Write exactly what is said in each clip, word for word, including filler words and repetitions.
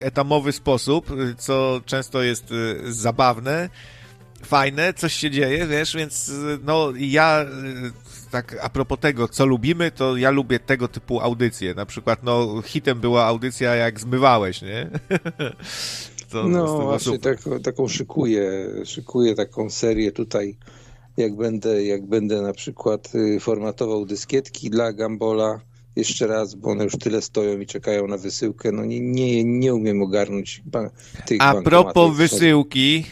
etamowy sposób, co często jest zabawne, fajne, coś się dzieje, wiesz, więc no ja tak a propos tego, co lubimy, to ja lubię tego typu audycje. Na przykład, no hitem była audycja jak zmywałeś, nie? To, no właśnie tak, taką szykuję, szykuję taką serię tutaj, jak będę, jak będę na przykład formatował dyskietki dla Gambola, jeszcze raz, bo one już tyle stoją i czekają na wysyłkę, no nie, nie, nie umiem ogarnąć ba- tych A propos wysyłki,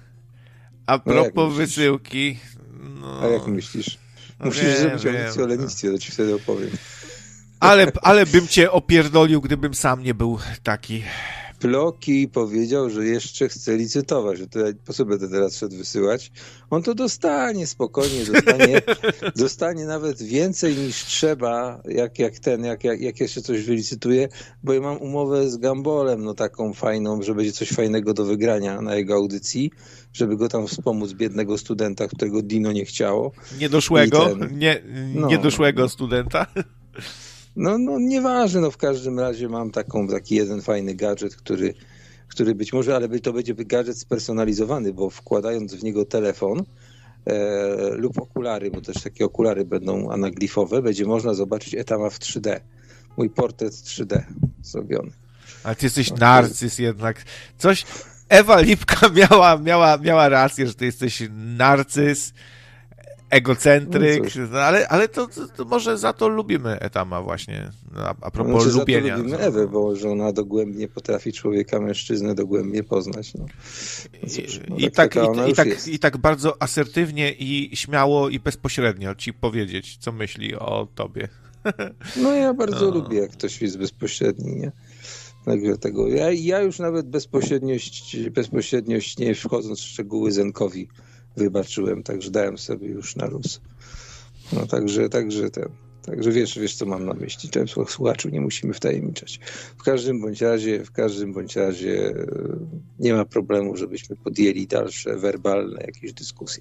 a propos no wysyłki... No... A jak myślisz? Musisz no wiem, zrobić audycję o lenistwie, to ci wtedy opowiem. Ale, ale bym cię opierdolił, gdybym sam nie był taki... Ploki powiedział, że jeszcze chce licytować, że to ja po co będę teraz szedł wysyłać. On to dostanie spokojnie, dostanie, dostanie nawet więcej niż trzeba, jak, jak ten, jak, jak, jak jeszcze coś wylicytuje, bo ja mam umowę z Gambolem, no taką fajną, że będzie coś fajnego do wygrania na jego audycji, żeby go tam wspomóc, biednego studenta, którego Dino nie chciało. Niedoszłego, ten, nie, no, niedoszłego studenta. No, no nieważne, no w każdym razie mam taką, taki jeden fajny gadżet, który, który być może, ale to będzie gadżet spersonalizowany, bo wkładając w niego telefon e, lub okulary, bo też takie okulary będą anaglifowe, będzie można zobaczyć Etama w trzy D. Mój portret trzy D zrobiony. Ale ty jesteś no, narcyz jednak. Coś, Ewa Lipka miała, miała, miała rację, że ty jesteś narcyz, egocentryk, no ale, ale to, to, to może za to lubimy Etama właśnie, a, a propos znaczy, lubienia. Za to lubimy Ewę, bo że ona dogłębnie potrafi człowieka, mężczyznę dogłębnie poznać. No. No cóż, no I, tak, tak, i, i, tak, I tak bardzo asertywnie i śmiało i bezpośrednio ci powiedzieć, co myśli o tobie. No ja bardzo no. lubię, jak ktoś jest bezpośredni, nie? Także tego. Ja, ja już nawet bezpośredniość, bezpośredniość, nie wchodząc w szczegóły, Zenkowi wybaczyłem, także dałem sobie już na luz. No także, także ten, także wiesz, wiesz co mam na myśli. Ten słuchaczu nie musimy wtajemniczać. W każdym bądź razie, w każdym bądź razie nie ma problemu, żebyśmy podjęli dalsze werbalne jakieś dyskusje.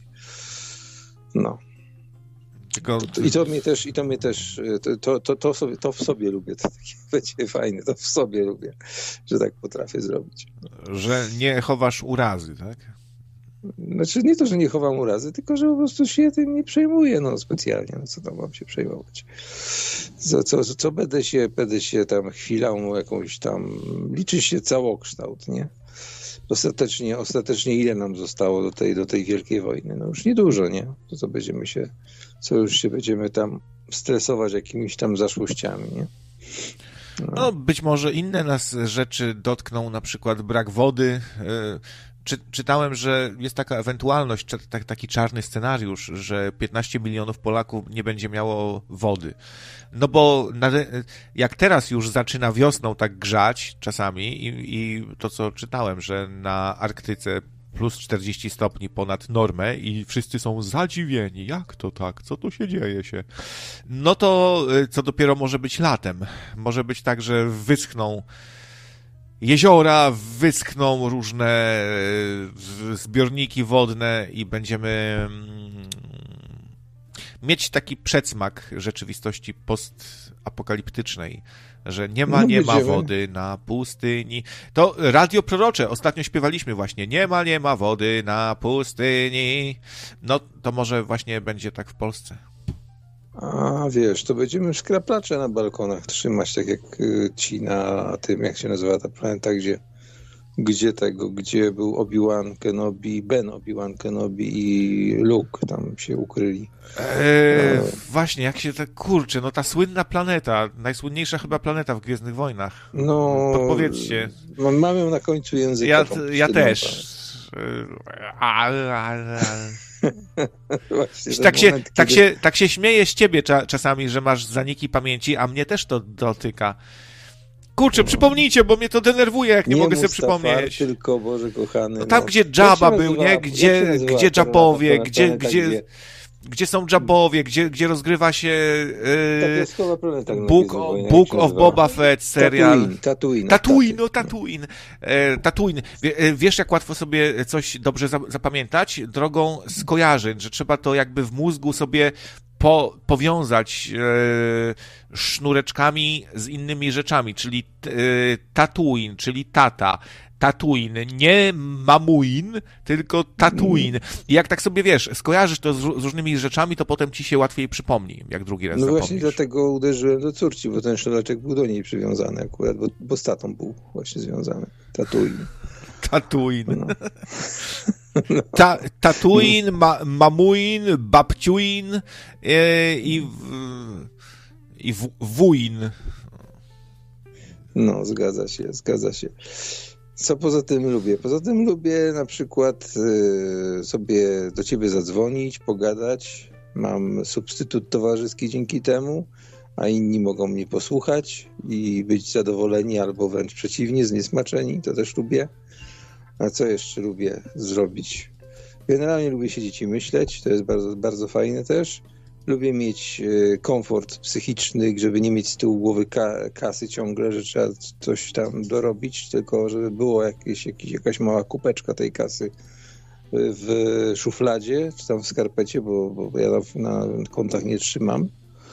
No. Tylko... I to mnie też, i to mnie też, to, to, to, sobie, to w sobie lubię, to takie będzie fajne, to w sobie lubię, że tak potrafię zrobić. Że nie chowasz urazy, tak? Znaczy nie to, że nie chowam urazy, tylko że po prostu się tym nie przejmuję, no specjalnie, no co tam mam się przejmować. Co, co, co będę się, będę się tam chwilą jakąś tam, liczy się całokształt, nie? Ostatecznie, ostatecznie ile nam zostało do tej, do tej wielkiej wojny? No już niedużo, nie? To co będziemy się, co już się będziemy tam stresować jakimiś tam zaszłościami, nie? No. no być może inne nas rzeczy dotkną, na przykład brak wody. Czy, czytałem, że jest taka ewentualność, czy, tak, taki czarny scenariusz, że piętnaście milionów Polaków nie będzie miało wody. No bo na, jak teraz już zaczyna wiosną tak grzać czasami i, i to, co czytałem, że na Arktyce plus czterdzieści stopni ponad normę i wszyscy są zadziwieni. Jak to tak? Co tu się dzieje się? No to co dopiero może być latem. Może być tak, że wyschną jeziora, wyschną różne zbiorniki wodne i będziemy mieć taki przedsmak rzeczywistości postapokaliptycznej, że nie ma, no nie będziemy. ma wody na pustyni. To radio prorocze, ostatnio śpiewaliśmy właśnie, nie ma, nie ma wody na pustyni. No to może właśnie będzie tak w Polsce. A wiesz, to będziemy szkraplacze na balkonach trzymać, tak jak ci na tym, jak się nazywa ta planeta, gdzie, gdzie tego, gdzie był Obi-Wan Kenobi, Ben Obi-Wan Kenobi i Luke tam się ukryli. Eee, no. Właśnie, jak się tak, kurczę, no ta słynna planeta, najsłynniejsza chyba planeta w Gwiezdnych Wojnach. No, podpowiedzcie. Mam ją na końcu języka. Ja, ja też. Ale, ale, tak, się, moment, tak, kiedy... się, tak się śmieję z ciebie cza, czasami, że masz zaniki pamięci, a mnie też to dotyka. Kurczę, no. Przypomnijcie, bo mnie to denerwuje, jak nie, nie mogę sobie przypomnieć. Tylko, Boże kochany. No tam, no. gdzie Jabba był, nie? Gdzie, gdzie Jabbowie, gdzie, gdzie, gdzie są Jabbowie, gdzie, gdzie rozgrywa się yy, planeta, Book, wojnie, Book of Boba Fett, serial. Tatooine. Tatooine, Tatooine, no Tatooine. E, Tatooine. Wiesz, jak łatwo sobie coś dobrze zapamiętać? Drogą skojarzeń, że trzeba to jakby w mózgu sobie po, powiązać e, sznureczkami z innymi rzeczami, czyli e, Tatooine, czyli tata, Tatooine, nie Mamuin, tylko Tatooine. I jak tak sobie, wiesz, skojarzysz to z, z różnymi rzeczami, to potem ci się łatwiej przypomni, jak drugi raz No zapomnisz. właśnie dlatego uderzyłem do córci, bo ten sznureczek był do niej przywiązany akurat, bo, bo z tatą był właśnie związany. Tatooine. Tatooine. No. No. Ta, Tatooine, ma, Mamuin, Babciuin e, i, w, i w, Wuin. No, zgadza się, zgadza się. Co poza tym lubię? Poza tym lubię na przykład y, sobie do ciebie zadzwonić, pogadać. Mam substytut towarzyski dzięki temu, a inni mogą mnie posłuchać i być zadowoleni albo wręcz przeciwnie, zniesmaczeni. To też lubię. A co jeszcze lubię zrobić? Generalnie lubię siedzieć i myśleć. To jest bardzo, bardzo fajne też. Lubię mieć komfort psychiczny, żeby nie mieć z tyłu głowy ka- kasy ciągle, że trzeba coś tam dorobić, tylko żeby było jakieś, jakieś, jakaś mała kupeczka tej kasy w szufladzie, czy tam w skarpecie, bo, bo ja na, na kontach nie trzymam.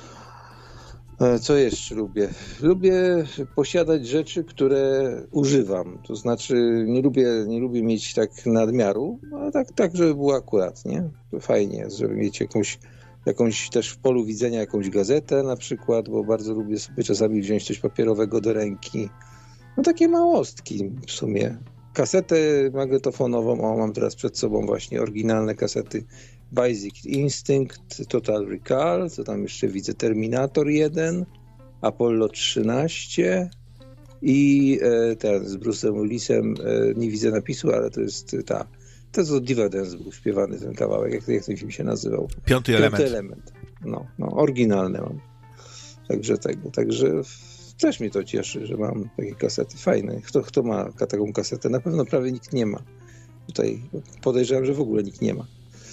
Co jeszcze lubię? Lubię posiadać rzeczy, które używam. To znaczy nie lubię, nie lubię mieć tak nadmiaru, ale tak, tak żeby było akurat, nie? To fajnie jest, żeby mieć jakąś jakąś też w polu widzenia jakąś gazetę na przykład, bo bardzo lubię sobie czasami wziąć coś papierowego do ręki. No takie małostki w sumie. Kasetę magnetofonową, o mam teraz przed sobą właśnie oryginalne kasety Basic Instinct, Total Recall, co tam jeszcze widzę, Terminator jeden, Apollo trzynaście i e, ten z Bruce'em Willisem, e, nie widzę napisu, ale to jest ta To co Diva Dance był śpiewany ten kawałek, jak, jak ten film się nazywał? Piąty, Piąty element. element. No, no, oryginalne mam. Także tego, także też mnie to cieszy, że mam takie kasety fajne. Kto, kto ma taką kasetę? Na pewno prawie nikt nie ma. Tutaj podejrzewam, że w ogóle nikt nie ma.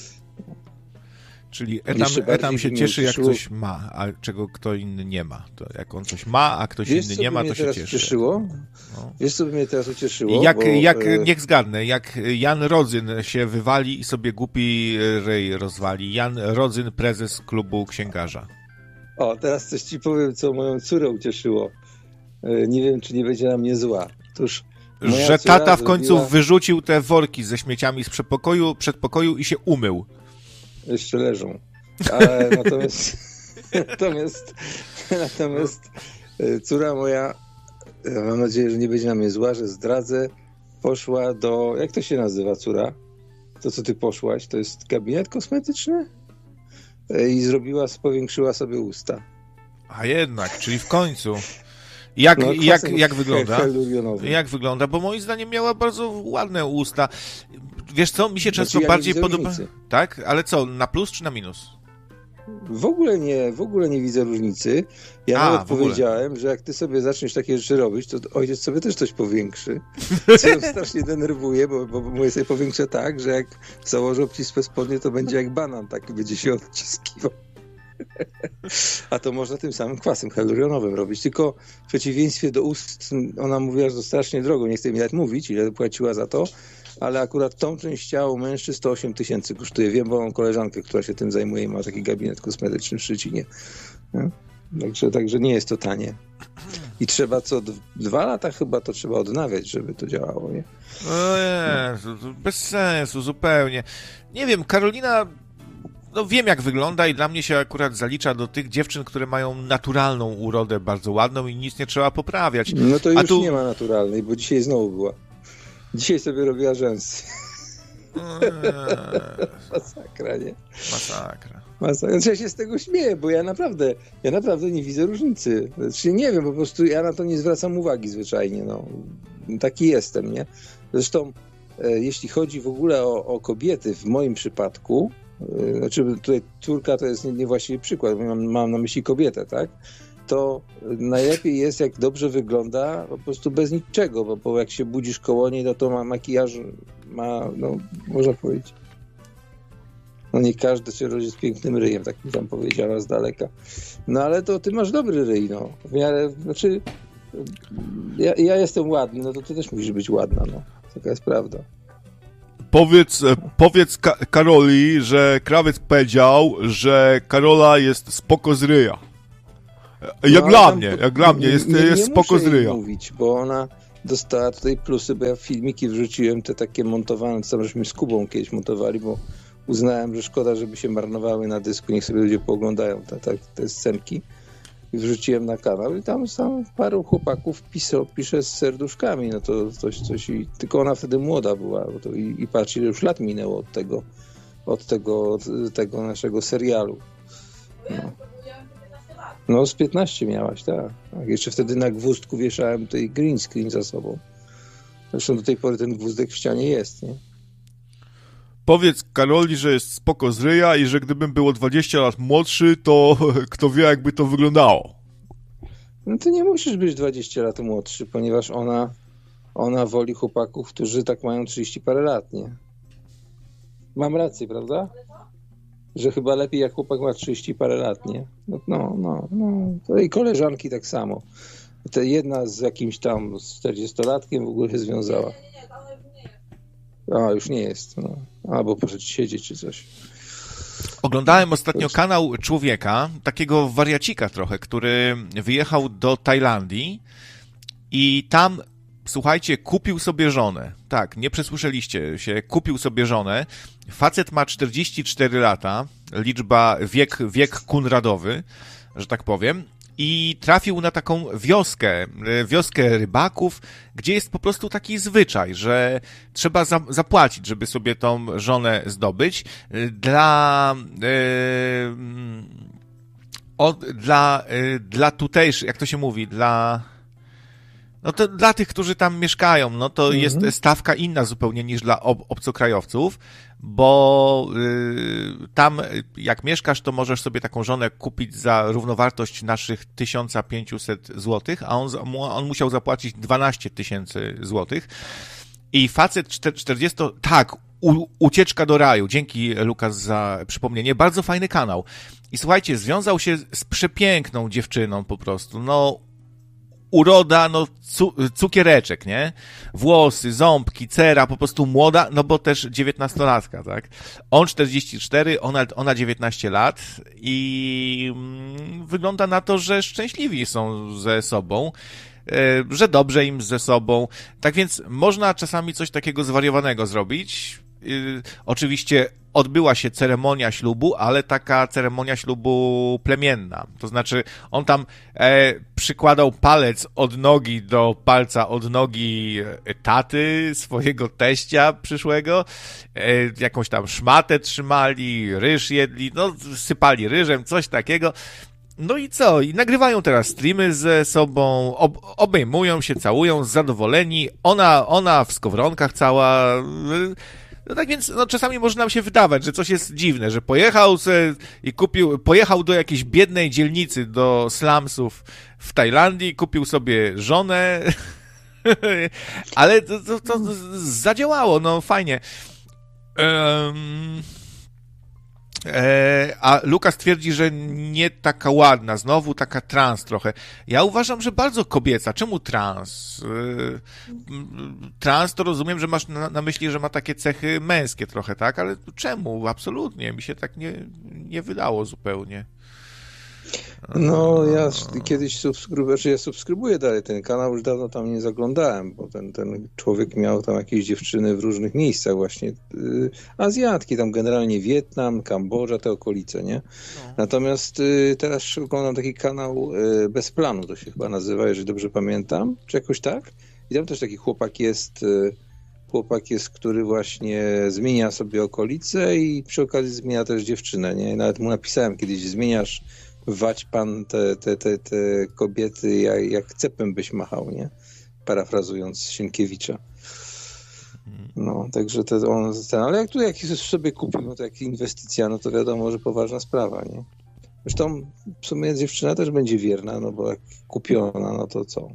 Czyli Etam, etam się cieszy, jak coś ma, a czego kto inny nie ma. To jak on coś ma, a ktoś Wiesz, inny nie ma, to się cieszy. Ucieszyło? No. Wiesz, co by mnie teraz ucieszyło? Jak, bo... jak, niech zgadnę, jak Jan Rodzyn się wywali i sobie głupi ryj rozwali. Jan Rodzyn, prezes klubu księgarza. O, teraz coś ci powiem, co moją córę ucieszyło. Nie wiem, czy nie będzie na mnie zła. Otóż że tata w końcu zrobiła... wyrzucił te worki ze śmieciami z przedpokoju, przedpokoju i się umył. Jeszcze leżą. Ale natomiast, natomiast, natomiast córa moja, mam nadzieję, że nie będzie na mnie zła, że zdradzę, poszła do, jak to się nazywa, córa? To, co ty poszłaś, to jest gabinet kosmetyczny? I zrobiła, powiększyła sobie usta. A jednak, czyli w końcu. Jak, no, jak, jak wygląda? Jak wygląda? Bo moim zdaniem miała bardzo ładne usta. Wiesz co, mi się często znaczy, ja bardziej podoba... Różnicy. Tak? Ale co, na plus czy na minus? W ogóle nie, w ogóle nie widzę różnicy. Ja A, nawet powiedziałem, że jak ty sobie zaczniesz takie rzeczy robić, to ojciec sobie też coś powiększy. Co ją strasznie denerwuje, bo, bo mówię sobie powiększę tak, że jak założę obcisłe spodnie, to będzie jak banan, tak będzie się odciskiwał. A to można tym samym kwasem hialuronowym robić, tylko w przeciwieństwie do ust, ona mówiła, że to strasznie drogo, nie chcę mi nawet mówić, ile płaciła za to, ale akurat tą część ciała u mężczyzn sto osiem tysięcy kosztuje. Wiem, bo mam koleżankę, która się tym zajmuje i ma taki gabinet kosmetyczny w Szczecinie. No? Także, także nie jest to tanie. I trzeba co d- dwa lata chyba to trzeba odnawiać, żeby to działało, nie? No Jezu, bez sensu, zupełnie. Nie wiem, Karolina... No wiem, jak wygląda i dla mnie się akurat zalicza do tych dziewczyn, które mają naturalną urodę bardzo ładną i nic nie trzeba poprawiać. No to już A tu... nie ma naturalnej, bo dzisiaj znowu była. Dzisiaj sobie robiła rzęsy. Eee... Masakra, nie? Masakra. Masakra. Znaczy ja się z tego śmieję, bo ja naprawdę, ja naprawdę nie widzę różnicy. Znaczy nie wiem, po prostu ja na to nie zwracam uwagi zwyczajnie. No. Taki jestem, nie? Zresztą e, jeśli chodzi w ogóle o, o kobiety, w moim przypadku, znaczy tutaj córka to jest niewłaściwy przykład, mam, mam na myśli kobietę, tak? To najlepiej jest, jak dobrze wygląda, po prostu bez niczego, bo, bo jak się budzisz koło niej, no to ma makijaż, ma, no, można powiedzieć. No nie każdy się rodzi z pięknym ryjem, tak mi tam powiedziała z daleka. No ale to ty masz dobry ryj, no. W miarę, znaczy, ja, ja jestem ładny, no to ty też musisz być ładna, no. Taka jest prawda. Powiedz, powiedz Ka- Karoli, że krawiec powiedział, że Karola jest spoko z ryja. Jak No, dla tam, mnie, jak dla mnie, jest, nie, jest nie spoko z ryja. mówić, bo ona dostała tutaj plusy, bo ja filmiki wrzuciłem, te takie montowane, co tam żeśmy z Kubą kiedyś montowali, bo uznałem, że szkoda, żeby się marnowały na dysku, niech sobie ludzie pooglądają te, te, te scenki. I wrzuciłem na kanał i tam, tam paru chłopaków pisze, pisze z serduszkami, no to coś, coś i tylko ona wtedy młoda była, bo to i, i patrz, ile już lat minęło od tego, od tego, od tego naszego serialu. No. No z piętnaście miałaś, tak. tak. Jeszcze wtedy na gwózdku wieszałem tej green screen za sobą. Zresztą do tej pory ten gwózdek w ścianie jest, nie? Powiedz Karoli, że jest spoko z ryja i że gdybym był o dwadzieścia lat młodszy, to kto wie, jakby to wyglądało. No ty nie musisz być dwadzieścia lat młodszy, ponieważ ona, ona woli chłopaków, którzy tak mają trzydzieści parę lat, nie? Mam rację, prawda? Że chyba lepiej jak chłopak ma trzydzieści parę lat, nie? No, no, no. no. To i koleżanki tak samo. To jedna z jakimś tam czterdziestolatkiem w ogóle się związała. A, już nie jest. No. Albo poszedł siedzieć czy coś. Oglądałem ostatnio kanał człowieka, takiego wariacika trochę, który wyjechał do Tajlandii i tam, słuchajcie, kupił sobie żonę. Tak, nie przesłyszeliście się, kupił sobie żonę. Facet ma czterdzieści cztery lata, liczba, wiek, wiek kunradowy, że tak powiem. I trafił na taką wioskę, wioskę rybaków, gdzie jest po prostu taki zwyczaj, że trzeba za, zapłacić, żeby sobie tą żonę zdobyć. Dla, yy, od, dla, yy, dla tutejszych, jak to się mówi, dla... No to dla tych, którzy tam mieszkają, no to mhm. jest stawka inna zupełnie niż dla ob- obcokrajowców, bo y, tam jak mieszkasz, to możesz sobie taką żonę kupić za równowartość naszych tysiąc pięćset złotych, a on, on musiał zapłacić dwanaście tysięcy złotych. I facet czterdzieści... Tak, u, ucieczka do raju. Dzięki, Lukas, za przypomnienie. Bardzo fajny kanał. I słuchajcie, związał się z przepiękną dziewczyną po prostu. No, uroda, no cu, cukiereczek, nie? Włosy, ząbki, cera, po prostu młoda, no bo też dziewiętnastolatka, tak? On czterdzieści cztery, ona, ona dziewiętnaście lat i mm, wygląda na to, że szczęśliwi są ze sobą, e, że dobrze im ze sobą. Tak więc można czasami coś takiego zwariowanego zrobić. Yy, oczywiście odbyła się ceremonia ślubu, ale taka ceremonia ślubu plemienna. To znaczy on tam e, przykładał palec od nogi do palca od nogi taty, swojego teścia przyszłego. E, jakąś tam szmatę trzymali, ryż jedli, no sypali ryżem, coś takiego. No i co? I nagrywają teraz streamy ze sobą, ob, obejmują się, całują, zadowoleni. Ona, ona w skowronkach cała... No tak więc, no czasami może nam się wydawać, że coś jest dziwne, że pojechał se i kupił, pojechał do jakiejś biednej dzielnicy, do slumsów w Tajlandii, kupił sobie żonę, ale to, to, to zadziałało, no fajnie. Um... E, a Lukas twierdzi, że nie taka ładna, znowu taka trans trochę. Ja uważam, że bardzo kobieca. Czemu trans? E, trans to rozumiem, że masz na, na myśli, że ma takie cechy męskie trochę, tak? Ale czemu? Absolutnie. Mi się tak nie, nie wydało zupełnie. No, ja kiedyś subskrybuję, znaczy ja subskrybuję dalej ten kanał, już dawno tam nie zaglądałem, bo ten, ten człowiek miał tam jakieś dziewczyny w różnych miejscach właśnie, y, Azjatki, tam generalnie Wietnam, Kambodża, te okolice, nie? No. Natomiast y, teraz oglądam taki kanał y, Bez Planu, to się chyba nazywa, jeżeli dobrze pamiętam, czy jakoś tak? I tam też taki chłopak jest, y, chłopak jest, który właśnie zmienia sobie okolice i przy okazji zmienia też dziewczynę, nie? Nawet mu napisałem kiedyś, zmieniasz wać pan te, te, te, te kobiety, jak, jak cepem byś machał, nie? Parafrazując Sienkiewicza. No, także to on, ten, ale jak tu jak sobie kupił, no to jak inwestycja, no to wiadomo, że poważna sprawa, nie? Zresztą w sumie dziewczyna też będzie wierna, no bo jak kupiona, no to co?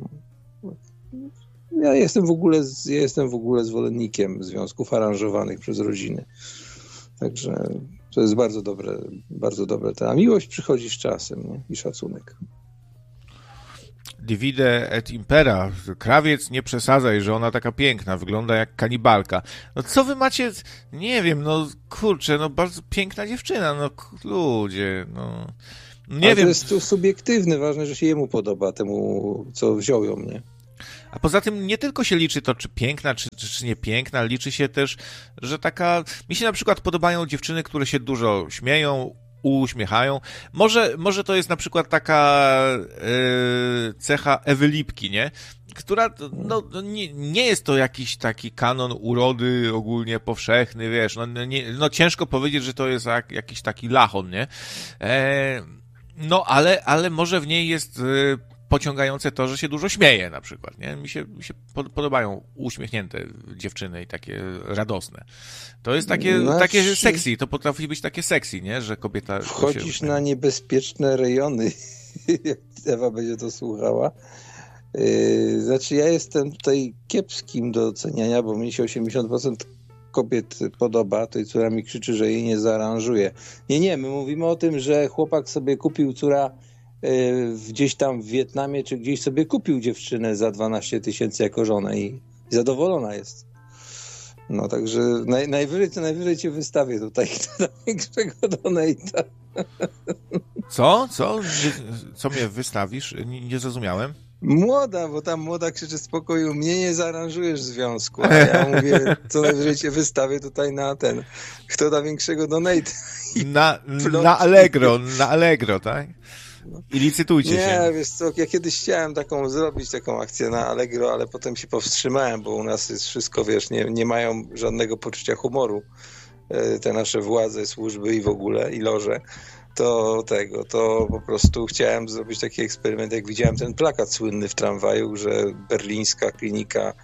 Ja jestem w ogóle, ja jestem w ogóle zwolennikiem związków aranżowanych przez rodziny. Także to jest bardzo dobre, bardzo dobre. A miłość przychodzi z czasem, nie? I szacunek. Divide et impera. Krawiec, nie przesadzaj, że ona taka piękna, wygląda jak kanibalka. No co wy macie? Nie wiem, no kurczę, no bardzo piękna dziewczyna, no ludzie, no. Nie Ale wiem. to jest tu subiektywne, ważne, że się jemu podoba, temu, co wziął ją, nie? A poza tym nie tylko się liczy to, czy piękna, czy, czy, czy nie piękna, liczy się też, że taka... Mi się na przykład podobają dziewczyny, które się dużo śmieją, uśmiechają. Może, może to jest na przykład taka yy, cecha Ewy Lipki, nie? Która, no, nie, nie jest to jakiś taki kanon urody ogólnie powszechny, wiesz, no, nie, no ciężko powiedzieć, że to jest jak, jakiś taki lachon, nie? E, no, ale, ale może w niej jest... Yy, pociągające to, że się dużo śmieje na przykład, nie? Mi się, mi się podobają uśmiechnięte dziewczyny i takie radosne. To jest takie, Znaczy... takie sexy, to potrafi być takie sexy, nie? Że kobieta... Wchodzisz się... na niebezpieczne rejony, jak Ewa będzie to słuchała. Yy, znaczy ja jestem tutaj kiepskim do oceniania, bo mi się osiemdziesiąt procent kobiet podoba, tej, która mi krzyczy, że jej nie zaaranżuje. Nie, nie, my mówimy o tym, że chłopak sobie kupił, która gdzieś tam w Wietnamie, czy gdzieś sobie kupił dziewczynę za dwanaście tysięcy jako żonę i zadowolona jest. No także naj, najwyżej, to najwyżej cię wystawię tutaj do największego donate'a. Co? Co? Co mnie wystawisz? Nie, nie zrozumiałem. Młoda, bo tam młoda krzyczy z pokoju, mnie nie zaaranżujesz w związku, a ja mówię, co najwyżej cię wystawię tutaj na ten, kto da większego donate'a. Na, na Allegro, na Allegro, tak? I licytujcie nie, się. Nie, wiesz co, ja kiedyś chciałem taką zrobić, taką akcję na Allegro, ale potem się powstrzymałem, bo u nas jest wszystko, wiesz, nie, nie mają żadnego poczucia humoru te nasze władze, służby i w ogóle, i loże. To tego, to po prostu chciałem zrobić taki eksperyment, jak widziałem ten plakat słynny w tramwaju, że berlińska klinika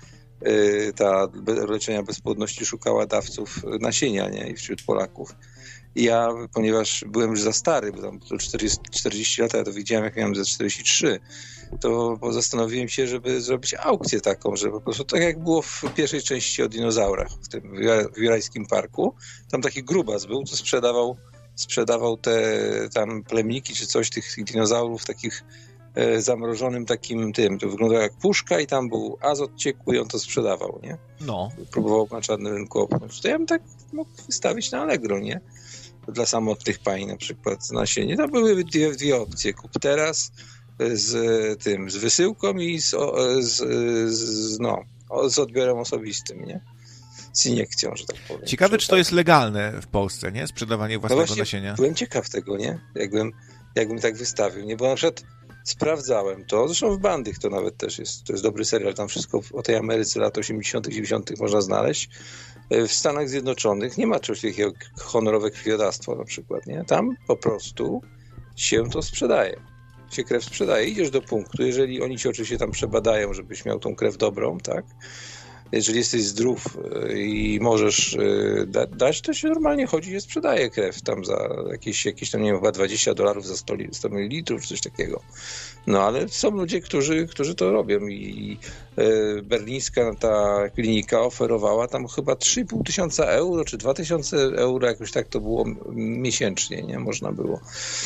ta leczenia bezpłodności szukała dawców nasienia, nie, i wśród Polaków. I ja, ponieważ byłem już za stary, bo tam czterdzieści, czterdzieści lat, ja to widziałem, jak miałem ze czterdzieści trzy, to zastanowiłem się, żeby zrobić aukcję taką, że po prostu tak jak było w pierwszej części o dinozaurach w tym w Jurajskim Parku, tam taki grubas był, co sprzedawał, sprzedawał te tam plemniki czy coś tych, tych dinozaurów takich e, zamrożonym takim tym, to wyglądało jak puszka i tam był azot ciekły i on to sprzedawał, nie? No. Próbował na czarnym rynku opnąć. To ja bym tak mógł wystawić na Allegro, nie? Dla samotnych pań na przykład nasienie. To były dwie, dwie opcje. Kup teraz z tym, z wysyłką i z, z, z, no, z odbiorem osobistym, nie? Z iniekcją, że tak powiem. Ciekawe, czy to jest legalne w Polsce, nie? Sprzedawanie własnego no właśnie, nasienia. Byłem ciekaw tego, nie? Jakbym, jakbym tak wystawił, nie? Bo na przykład sprawdzałem to, zresztą w Bandych to nawet też jest, to jest dobry serial, tam wszystko o tej Ameryce lat osiemdziesiątych, dziewięćdziesiątych można znaleźć. W Stanach Zjednoczonych nie ma czegoś takiego jak honorowe krwiodawstwo na przykład, nie? Tam po prostu się to sprzedaje. Się krew sprzedaje. Idziesz do punktu, jeżeli oni ci oczywiście tam przebadają, żebyś miał tą krew dobrą, tak? Jeżeli jesteś zdrów i możesz da- dać, to się normalnie chodzi i sprzedaje krew tam za jakieś, jakieś tam, nie wiem, chyba dwadzieścia dolarów za sto mililitrów, czy coś takiego. No ale są ludzie, którzy, którzy to robią i e, berlińska ta klinika oferowała tam chyba trzy i pół tysiąca euro, czy dwa tysiące euro, jakoś tak to było miesięcznie, nie? Można było.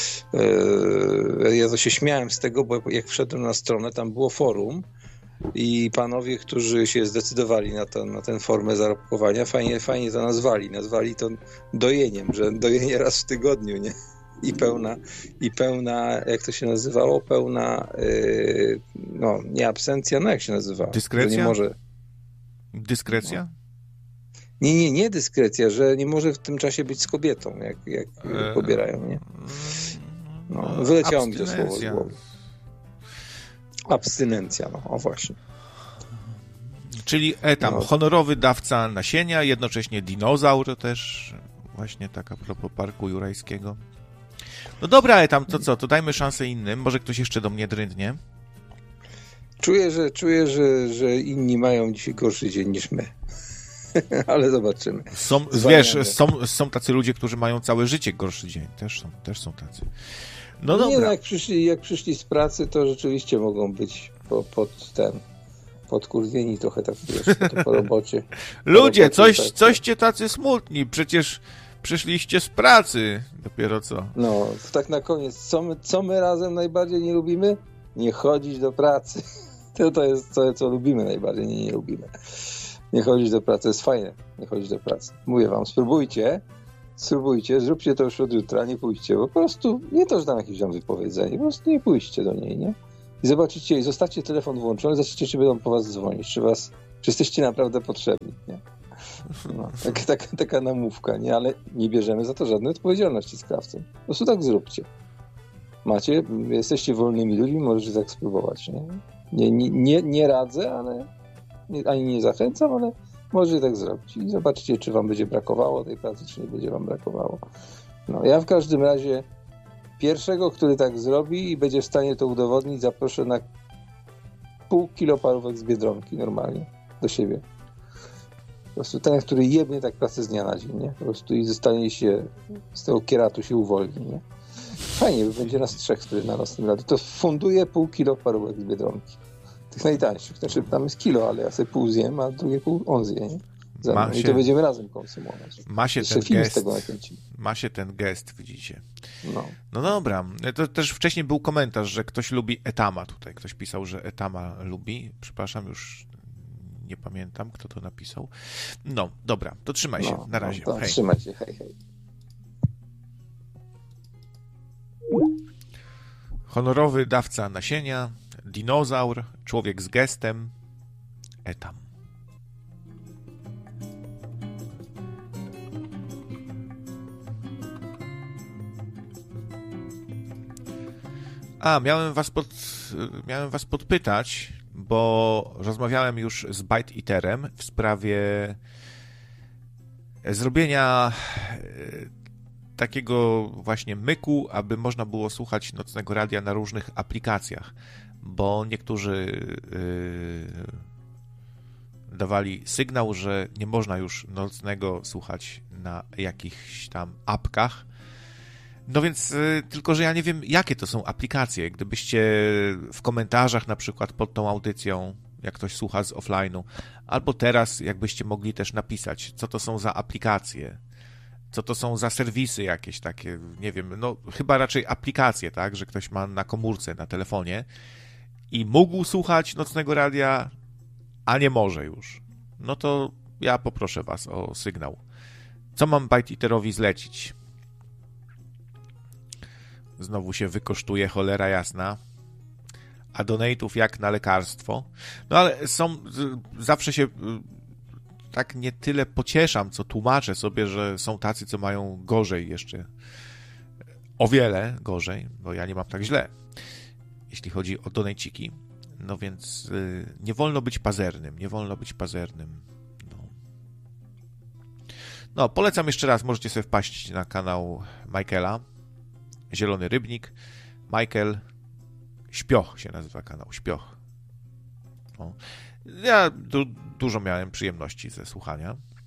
E, ja to się śmiałem z tego, bo jak wszedłem na stronę, tam było forum i panowie, którzy się zdecydowali na, to, na tę formę zarobkowania, fajnie, fajnie to nazwali. Nazwali to dojeniem, że dojenie raz w tygodniu, nie? I pełna, i pełna, jak to się nazywało? Pełna, yy, no nie absencja, no jak się nazywa? Dyskrecja? Nie może... Dyskrecja? No. Nie, nie, nie dyskrecja, że nie może w tym czasie być z kobietą, jak, jak eee, pobierają, nie? No, wyleciało mi to słowo z głowy. Abstynencja, no, o właśnie. Czyli e, tam, no. honorowy dawca nasienia, jednocześnie dinozaur też, właśnie tak a propos Parku Jurajskiego. No dobra, e, tam, to co, to dajmy szansę innym, może ktoś jeszcze do mnie drętnie. Czuję, że, czuję, że, że inni mają dzisiaj gorszy dzień niż my. Ale zobaczymy. Są, wiesz, są, są tacy ludzie, którzy mają całe życie gorszy dzień, też są, też są tacy. No, no nie, dobra. No jak przyszli, jak przyszli z pracy, to rzeczywiście mogą być po, pod ten, podkurwieni trochę tak, wiesz, po, po robocie. Ludzie, po robocie, coś, tak, coście tacy smutni, przecież przyszliście z pracy, dopiero co. No, tak na koniec, co my, co my razem najbardziej nie lubimy? nie chodzić do pracy. To, to jest co, co lubimy najbardziej, nie, nie lubimy. Nie chodzić do pracy, to jest fajne, nie chodzić do pracy. Mówię wam, spróbujcie, spróbujcie, zróbcie to już od jutra, nie pójdźcie, po prostu, nie to, że tam jakieś wam wypowiedzenie, po prostu nie pójdźcie do niej, nie? I zobaczycie, i zostawcie telefon włączony, zobaczycie, czy będą po was dzwonić, czy was, czy jesteście naprawdę potrzebni, nie? No, tak, tak, taka namówka, nie? Ale nie bierzemy za to żadnej odpowiedzialności z krawcem. Po prostu tak zróbcie. Macie, jesteście wolnymi ludźmi, możecie tak spróbować, nie? Nie, nie, nie, nie radzę, ale nie, ani nie zachęcam, ale możecie tak zrobić i zobaczcie, czy wam będzie brakowało tej pracy, czy nie będzie wam brakowało. No, ja w każdym razie pierwszego, który tak zrobi i będzie w stanie to udowodnić, zaproszę na pół kilo parówek z Biedronki normalnie do siebie. Po prostu ten, który jebnie tak pracę z dnia na dzień, nie? Po prostu i zostanie się z tego kieratu się uwolni, nie? Fajnie, bo będzie nas trzech, który na następnym razie. To funduje pół kilo parówek z Biedronki. Tych najtańszych. Znaczy tam jest kilo, ale ja sobie pół zjem, a drugie pół on zje, nie? Się, I to będziemy razem konsumować. Ma się ten film gest, z tego nakręcimy. ma się ten gest, widzicie. No. No dobra. To też wcześniej był komentarz, że ktoś lubi Etama tutaj. Ktoś pisał, że Etama lubi. Przepraszam, już nie pamiętam, kto to napisał. No, dobra, to trzymaj się. No, na razie. No, hej. Trzymaj się, hej, hej. Honorowy dawca nasienia, dinozaur, człowiek z gestem, Etam. A, miałem was, pod, miałem was podpytać, bo rozmawiałem już z Byte Eaterem w sprawie zrobienia takiego właśnie myku, aby można było słuchać nocnego radia na różnych aplikacjach, bo niektórzy yy, dawali sygnał, że nie można już nocnego słuchać na jakichś tam apkach. No więc yy, tylko, że ja nie wiem, jakie to są aplikacje. Gdybyście w komentarzach na przykład pod tą audycją, jak ktoś słucha z offline'u, albo teraz jakbyście mogli też napisać, co to są za aplikacje, co to są za serwisy jakieś takie, nie wiem, no chyba raczej aplikacje, tak, że ktoś ma na komórce, na telefonie i mógł słuchać nocnego radia, a nie może już. No to ja poproszę was o sygnał. Co mam Byte Eaterowi zlecić? Znowu się wykosztuje, cholera jasna. A donate'ów jak na lekarstwo. No ale są, zawsze się tak nie tyle pocieszam, co tłumaczę sobie, że są tacy, co mają gorzej jeszcze. O wiele gorzej, bo ja nie mam tak źle, jeśli chodzi o donejciki. No więc yy, nie wolno być pazernym, nie wolno być pazernym. No. no, polecam jeszcze raz, możecie sobie wpaść na kanał Michaela, Zielony Rybnik. Michael Śpioch się nazywa kanał, Śpioch. No. Ja du- dużo miałem przyjemności ze słuchania.